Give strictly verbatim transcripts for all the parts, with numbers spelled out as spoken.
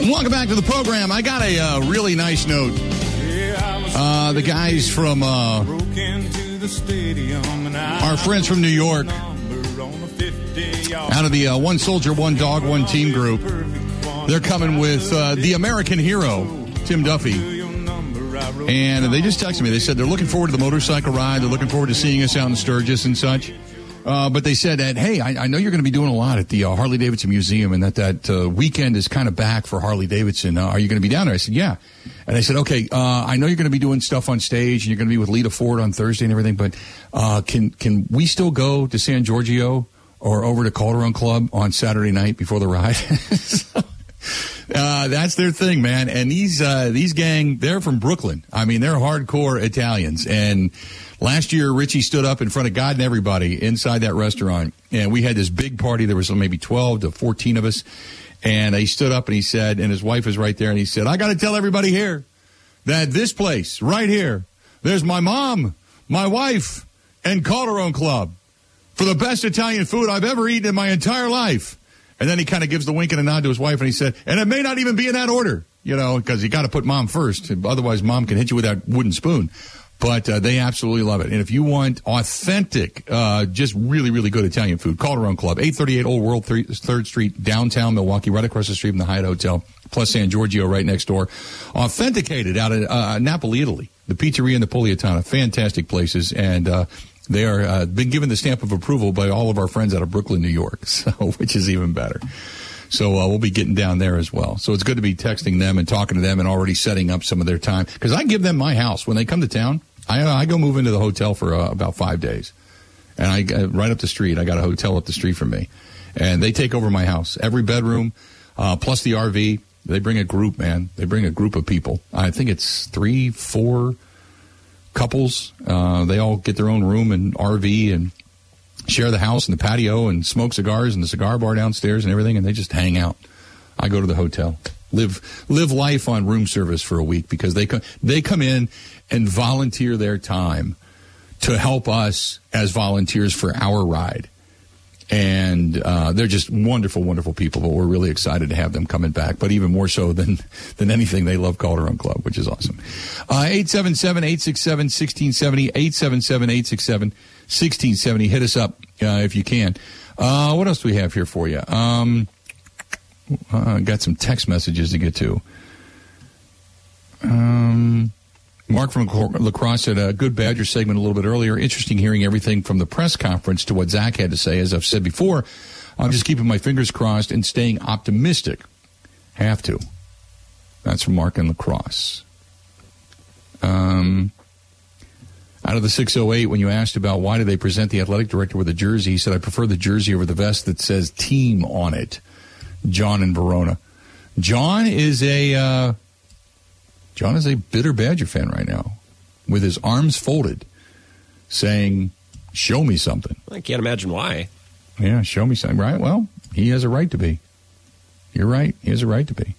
Welcome back to the program. I got a uh, really nice note. Uh, the guys from uh, our friends from New York, out of the uh, One Soldier, One Dog, One Team group, they're coming with uh, the American hero, Tim Duffy. And they just texted me. They said they're looking forward to the motorcycle ride. They're looking forward to seeing us out in Sturgis and such. Uh, but they said that, hey, I, I know you're going to be doing a lot at the uh, Harley-Davidson Museum, and that that uh, weekend is kind of back for Harley-Davidson. Uh, are you going to be down there? I said, yeah. And I said, okay, uh, I know you're going to be doing stuff on stage, and you're going to be with Lita Ford on Thursday and everything, but uh, can can we still go to San Giorgio or over to Calderon Club on Saturday night before the ride? so, uh, that's their thing, man. And these uh, these gang, they're from Brooklyn. I mean, they're hardcore Italians. And last year, Richie stood up in front of God and everybody inside that restaurant, and we had this big party. There was maybe twelve to fourteen of us, and he stood up and he said, and his wife was right there, and he said, I got to tell everybody here that this place right here, there's my mom, my wife, and Calderon Club for the best Italian food I've ever eaten in my entire life. And then he kind of gives the wink and a nod to his wife, and he said, and it may not even be in that order, you know, because you got to put mom first. Otherwise, mom can hit you with that wooden spoon. But uh, they absolutely love it. And if you want authentic, uh, just really, really good Italian food, Calderon Club, eight thirty-eight Old World, third Street, downtown Milwaukee, right across the street from the Hyatt Hotel, plus San Giorgio right next door. Authenticated out of uh, Napoli, Italy. The Pizzeria and the Napolitana, fantastic places. And uh, they are uh, been given the stamp of approval by all of our friends out of Brooklyn, New York, so which is even better. So uh, we'll be getting down there as well. So it's good to be texting them and talking to them and already setting up some of their time. Because I give them my house. When they come to town, I, uh, I go move into the hotel for uh, about five days. And I uh, right up the street, I got a hotel up the street from me. And they take over my house. Every bedroom, uh, plus the R V. They bring a group, man. They bring a group of people. I think it's three, four couples. Uh, they all get their own room and R V and share the house and the patio and smoke cigars and the cigar bar downstairs and everything, and they just hang out. I go to the hotel, live live life on room service for a week because they come, they come in and volunteer their time to help us as volunteers for our ride. And uh, they're just wonderful, wonderful people, but we're really excited to have them coming back. But even more so than than anything, they love Calderon Club, which is awesome. Uh, eight seven seven, eight six seven, one six seven zero, eight seven seven, eight six seven, one six seven zero. Hit us up uh, if you can. Uh, what else do we have here for you? Um, uh, got some text messages to get to. Um... Mark from La Crosse said a good Badger segment a little bit earlier. Interesting hearing everything from the press conference to what Zach had to say. As I've said before, I'm just keeping my fingers crossed and staying optimistic. Have to. That's from Mark in La Crosse. Um, out of the six oh eight, when you asked about why did they present the athletic director with a jersey, he said, I prefer the jersey over the vest that says team on it. John in Verona. John is a... Uh, John is a bitter Badger fan right now, with his arms folded, saying, show me something. I can't imagine why. Yeah, show me something. Right? Well, he has a right to be. You're right. He has a right to be.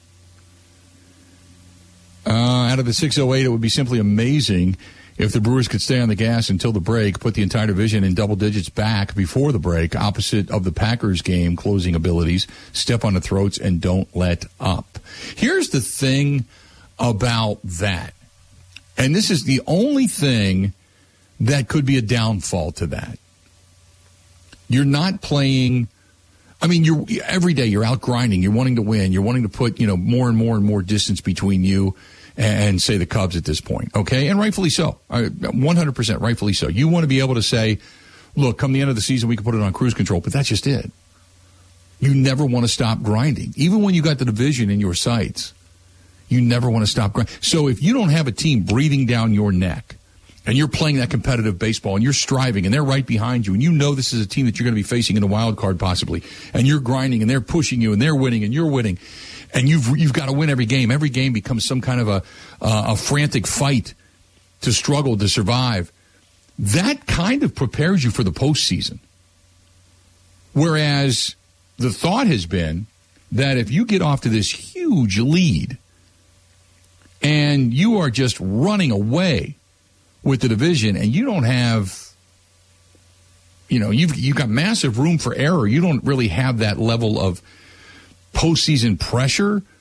Uh, out of the six oh eight, it would be simply amazing if the Brewers could stay on the gas until the break, put the entire division in double digits back before the break, opposite of the Packers game closing abilities, step on the throats and don't let up. Here's the thing about that. And this is the only thing that could be a downfall to that. You're not playing, I mean, you're every day you're out grinding, you're wanting to win, you're wanting to put, you know, more and more and more distance between you and, say, the Cubs at this point, okay? And rightfully so. one hundred percent rightfully so. You want to be able to say, look, come the end of the season, we can put it on cruise control, but that's just it. You never want to stop grinding. Even when you got the division in your sights, you never want to stop grinding. So if you don't have a team breathing down your neck and you're playing that competitive baseball and you're striving and they're right behind you and you know this is a team that you're going to be facing in a wild card possibly, and you're grinding and they're pushing you and they're winning and you're winning, and you've you've got to win every game. Every game becomes some kind of a uh, a frantic fight to struggle to survive. That kind of prepares you for the postseason. Whereas the thought has been that if you get off to this huge lead and you are just running away with the division and you don't have, you know, you've, you've got massive room for error. You don't really have that level of postseason pressure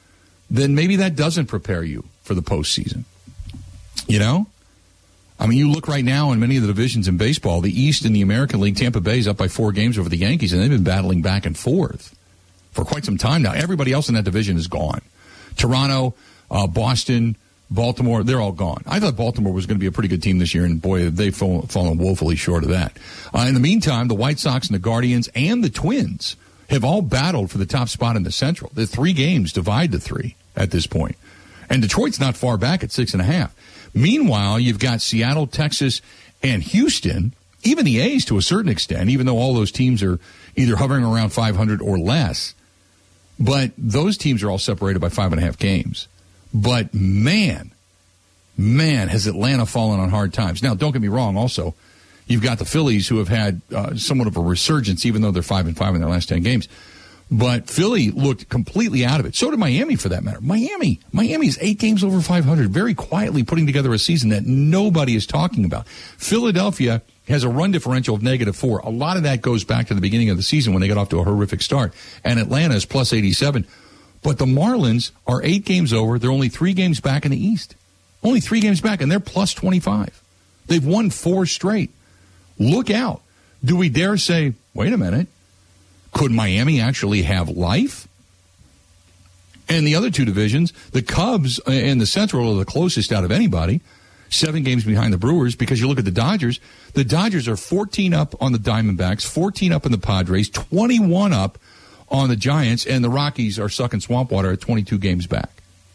then maybe that doesn't prepare you for the postseason. You know? I mean, you look right now in many of the divisions in baseball, the East in the American League, Tampa Bay is up by four games over the Yankees, and they've been battling back and forth for quite some time now. Everybody else in that division is gone. Toronto, uh, Boston, Baltimore, they're all gone. I thought Baltimore was going to be a pretty good team this year, and boy, they've fallen, fallen woefully short of that. Uh, in the meantime, the White Sox and the Guardians and the Twins have all battled for the top spot in the Central. The three games divide to three at this point. And Detroit's not far back at six and a half. Meanwhile, you've got Seattle, Texas, and Houston, even the A's to a certain extent, even though all those teams are either hovering around five hundred or less. But those teams are all separated by five and a half games. But man, man, has Atlanta fallen on hard times. Now, don't get me wrong, also, you've got the Phillies who have had uh, somewhat of a resurgence, even though they're five and five in their last ten games. But Philly looked completely out of it. So did Miami, for that matter. Miami. Miami's eight games over five hundred, very quietly putting together a season that nobody is talking about. Philadelphia has a run differential of negative four. A lot of that goes back to the beginning of the season when they got off to a horrific start. And Atlanta is plus eighty-seven. But the Marlins are eight games over. They're only three games back in the East. Only three games back, and they're plus twenty-five. They've won four straight. Look out. Do we dare say, wait a minute, could Miami actually have life? And the other two divisions, the Cubs and the Central are the closest out of anybody, seven games behind the Brewers, because you look at the Dodgers. The Dodgers are fourteen up on the Diamondbacks, fourteen up in the Padres, twenty-one up on the Giants, and the Rockies are sucking swamp water at twenty-two games back.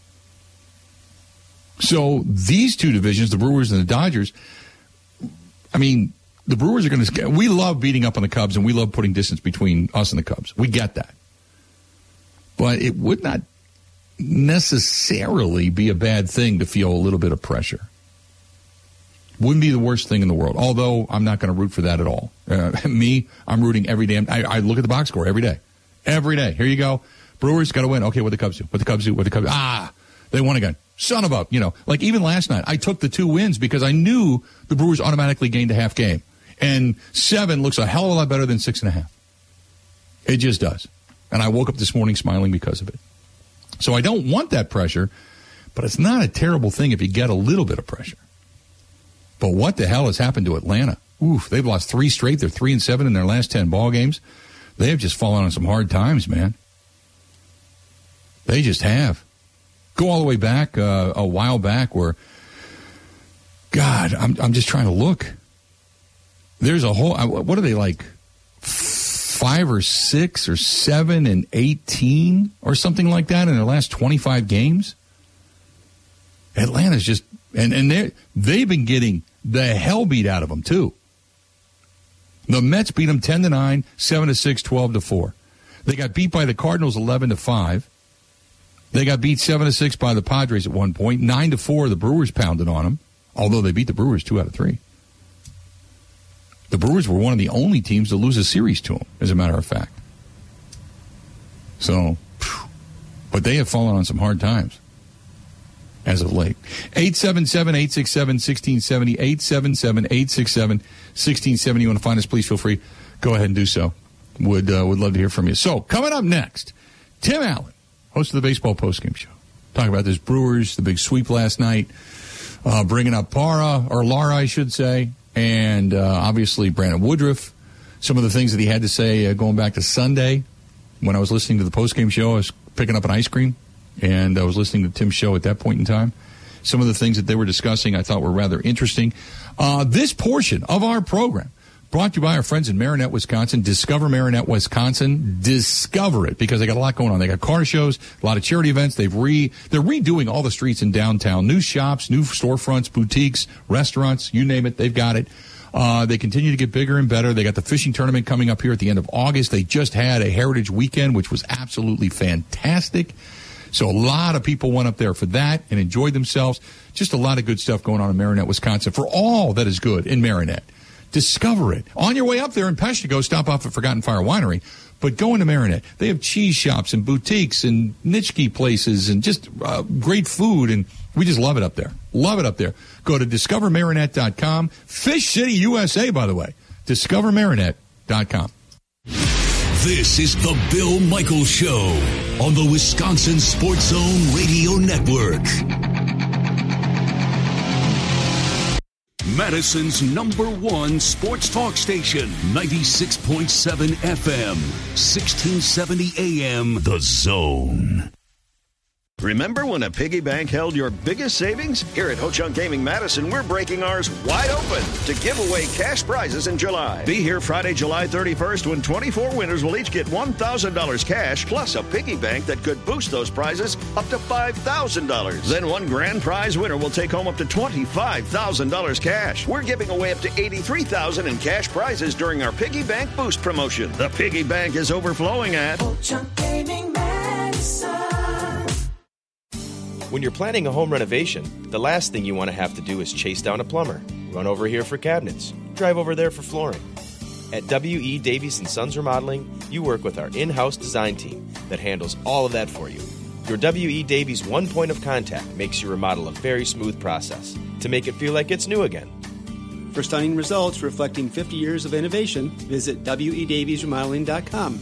So these two divisions, the Brewers and the Dodgers, I mean, the Brewers are going to – we love beating up on the Cubs, and we love putting distance between us and the Cubs. We get that. But it would not necessarily be a bad thing to feel a little bit of pressure. Wouldn't be the worst thing in the world, although I'm not going to root for that at all. Uh, me, I'm rooting every damn – I look at the box score every day. Every day. Here you go. Brewers got to win. Okay, what the Cubs do? What the Cubs do? What the Cubs do? Ah, they won again. Son of a, you know, like even last night, I took the two wins because I knew the Brewers automatically gained a half game. And seven looks a hell of a lot better than six and a half. It just does. And I woke up this morning smiling because of it. So I don't want that pressure, but it's not a terrible thing if you get a little bit of pressure. But what the hell has happened to Atlanta? Oof, they've lost three straight. They're three and seven in their last ten ball games. They have just fallen on some hard times, man. They just have. Go all the way back, uh, a while back where, God, I'm I'm just trying to look. There's a whole, what are they like, five or six or seven and eighteen or something like that in their last twenty-five games? Atlanta's just, and, and they they've been getting the hell beat out of them, too. The Mets beat them ten to nine, seven to six, twelve to four. They got beat by the Cardinals eleven to five. They got beat seven to six by the Padres at one point. nine to four, the Brewers pounded on them, although they beat the Brewers two out of three. The Brewers were one of the only teams to lose a series to them, as a matter of fact. So, but they have fallen on some hard times as of late. eight seven seven, eight six seven, one six seven zero, eight seven seven, eight six seven, one six seven zero. You want to find us, please feel free. Go ahead and do so. Would uh, would love to hear from you. So, coming up next, Tim Allen, host of the Baseball Postgame Show. Talking about this Brewers, the big sweep last night, uh, bringing up Para, or Lara, I should say, and uh, obviously Brandon Woodruff. Some of the things that he had to say uh, going back to Sunday when I was listening to the postgame show. I was picking up an ice cream, and I was listening to Tim's show at that point in time. Some of the things that they were discussing I thought were rather interesting. Uh, this portion of our program brought to you by our friends in Marinette, Wisconsin. Discover Marinette, Wisconsin. Discover it, because they got a lot going on. They got car shows, a lot of charity events. They've re they're redoing all the streets in downtown. New shops, new storefronts, boutiques, restaurants, you name it, they've got it. Uh, they continue to get bigger and better. They got the fishing tournament coming up here at the end of August. They just had a Heritage Weekend, which was absolutely fantastic. So a lot of people went up there for that and enjoyed themselves. Just a lot of good stuff going on in Marinette, Wisconsin, for all that is good in Marinette. Discover it. On your way up there in Peshtigo, stop off at Forgotten Fire Winery, but go into Marinette. They have cheese shops and boutiques and Nitschke places and just uh, great food, and we just love it up there. Love it up there. Go to discover marinette dot com. Fish City, U S A, by the way. discover marinette dot com. This is the Bill Michaels Show. on the Wisconsin Sports Zone Radio Network. Madison's number one sports talk station, ninety-six point seven F M, sixteen seventy A M, The Zone. Remember when a piggy bank held your biggest savings? Here at Ho-Chunk Gaming Madison, we're breaking ours wide open to give away cash prizes in July. Be here Friday, July thirty-first, when twenty-four winners will each get one thousand dollars cash, plus a piggy bank that could boost those prizes up to five thousand dollars. Then one grand prize winner will take home up to twenty-five thousand dollars cash. We're giving away up to eighty-three thousand dollars in cash prizes during our Piggy Bank Boost promotion. The piggy bank is overflowing at Ho-Chunk Gaming Madison. When you're planning a home renovation, the last thing you want to have to do is chase down a plumber, run over here for cabinets, drive over there for flooring. At W E. Davies and Sons Remodeling, you work with our in-house design team that handles all of that for you. Your W E. Davies one point of contact makes your remodel a very smooth process to make it feel like it's new again. For stunning results reflecting fifty years of innovation, visit W E Davies Remodeling dot com.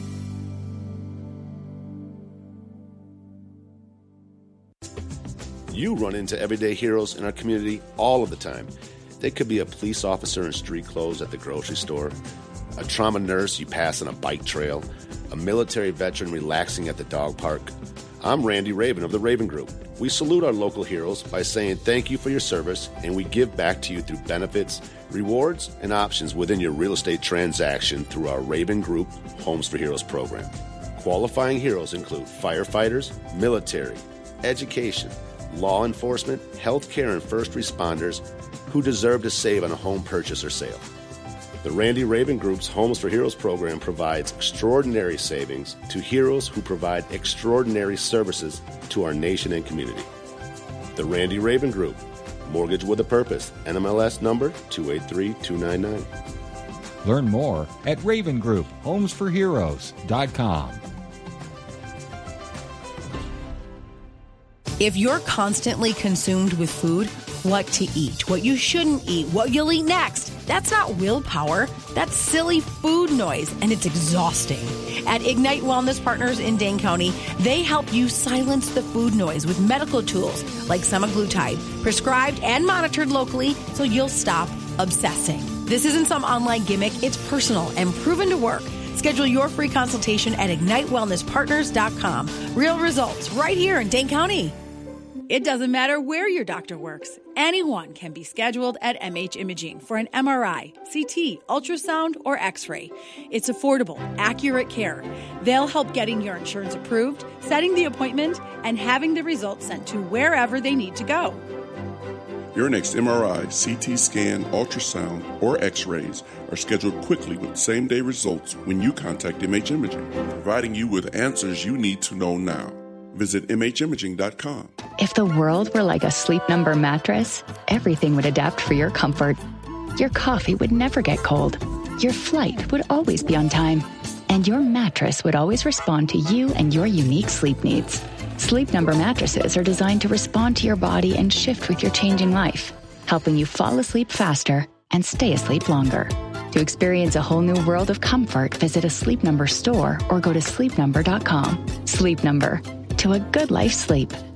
You run into everyday heroes in our community all of the time. They could be a police officer in street clothes at the grocery store, a trauma nurse you pass on a bike trail, a military veteran relaxing at the dog park. I'm Randy Raven of the Raven Group. We salute our local heroes by saying thank you for your service, and we give back to you through benefits, rewards, and options within your real estate transaction through our Raven Group Homes for Heroes program. Qualifying heroes include firefighters, military, education, law enforcement, healthcare, and first responders who deserve to save on a home purchase or sale. The Randy Raven Group's Homes for Heroes program provides extraordinary savings to heroes who provide extraordinary services to our nation and community. The Randy Raven Group, Mortgage with a Purpose, N M L S number two eight three two nine nine. Learn more at Raven Group Homes for Heroes dot com. If you're constantly consumed with food, what to eat, what you shouldn't eat, what you'll eat next, that's not willpower. That's silly food noise, and it's exhausting. At Ignite Wellness Partners in Dane County, they help you silence the food noise with medical tools like semaglutide, prescribed and monitored locally so you'll stop obsessing. This isn't some online gimmick. It's personal and proven to work. Schedule your free consultation at ignite wellness partners dot com. Real results right here in Dane County. It doesn't matter where your doctor works. Anyone can be scheduled at M H Imaging for an M R I, C T, ultrasound, or X-ray. It's affordable, accurate care. They'll help getting your insurance approved, setting the appointment, and having the results sent to wherever they need to go. Your next M R I, C T scan, ultrasound, or X-rays are scheduled quickly with same-day results when you contact M H Imaging, providing you with answers you need to know now. Visit M H imaging dot com. If the world were like a Sleep Number mattress, everything would adapt for your comfort. Your coffee would never get cold. Your flight would always be on time. And your mattress would always respond to you and your unique sleep needs. Sleep Number mattresses are designed to respond to your body and shift with your changing life, helping you fall asleep faster and stay asleep longer. To experience a whole new world of comfort, visit a Sleep Number store or go to sleep number dot com. Sleep Number. To a good life sleep.